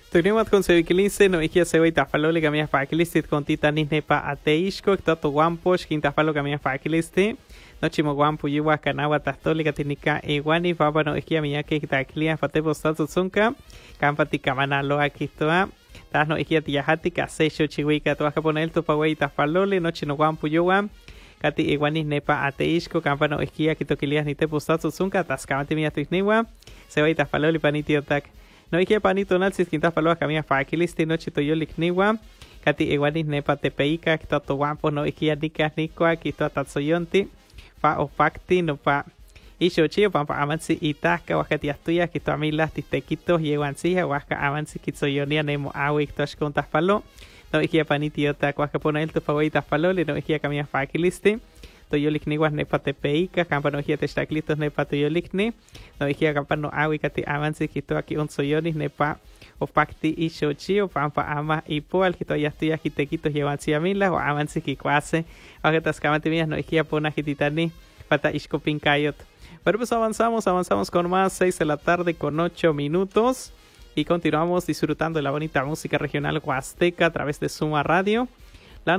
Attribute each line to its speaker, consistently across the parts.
Speaker 1: Tugnimat con sevikilise no ikia sewa itafalole kamia fakilisti kontita nisnepa ateishko toto guamposh quintafalo kamia fakilisti no chimo guampu yuwa kanawa tastoli katinika iwani papa no ikia miyake kitaklia fatepo statu tsunka kampati kamana lo akistoa tas no ikia tiyahati kasesho chiwika toaka ponel to pawe itafalole no chino guampu yuwa kati iwani nepa ateishko kampano ikia kitokilias ni tepo statu tsunka tas kamati miyatuisniwa sewa itafalole panitiotak no ikia panito nalsis quintas paloas camia fakilisti noche toyolik niwa kati iguanis nepa tepeika kitato guapo no ikia nikas nikwa kito tatsoyonti pa opakti no pa ishochio pampa amansi itasca wakati astuya kito amilas tistequitos yeguansija huasca amansi kitsoyonia nemo awi kitosh contas palo no ikia panitiota huasca pona el tu favoritas palole no ikia camia fakilisti toyolik niwas nepa tepeika kampa no ikia testaklitos nepa toyolikni no ikia kampa no awi kati avansi kito aki onsoyonis nepa opakti ishochio pampa ama ipoal kito yastuya kitequitos yewansi amila o avansi kikwase agetas kamati mías no ikia pona kititani pata ishkopinkayot. Pero pues avanzamos con más 6 de la tarde con 8 minutos y continuamos disfrutando de la bonita música regional huasteca a través de Suma Radio, la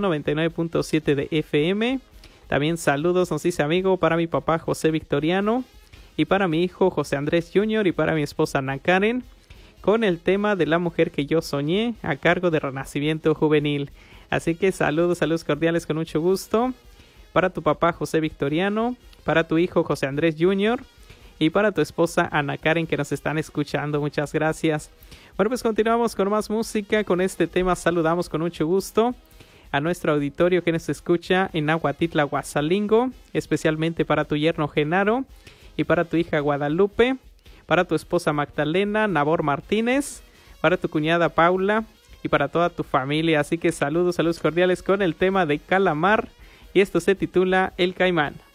Speaker 1: 99.7 de FM. También saludos, nos dice amigo, para mi papá José Victoriano y para mi hijo José Andrés Jr. y para mi esposa Ana Karen, con el tema de la mujer que yo soñé a cargo de Renacimiento Juvenil. Así que saludos cordiales con mucho gusto para tu papá José Victoriano, para tu hijo José Andrés Jr. y para tu esposa Ana Karen que nos están escuchando. Muchas gracias. Bueno, pues continuamos con más música. Con este tema saludamos con mucho gusto a nuestro auditorio que nos escucha en Aguatitla, Guasalingo, especialmente para tu yerno Genaro y para tu hija Guadalupe, para tu esposa Magdalena Nabor Martínez, para tu cuñada Paula y para toda tu familia. Así que saludos cordiales con el tema de Calamar y esto se titula El Caimán.